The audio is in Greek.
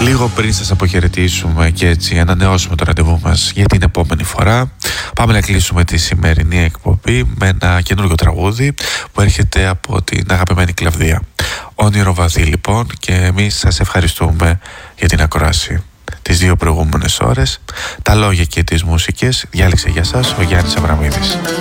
Λίγο πριν σας αποχαιρετήσουμε και έτσι ανανεώσουμε το ραντεβού μας για την επόμενη φορά, πάμε να κλείσουμε τη σημερινή εκπομπή με ένα καινούργιο τραγούδι που έρχεται από την αγαπημένη Κλαβδία. Όνειρο βαθύ λοιπόν, και εμείς σας ευχαριστούμε για την ακρόαση τις 2 προηγούμενες ώρες. Τα λόγια και τις μουσικές διάλεξε για σας ο Γιάννης Αβραμίδης.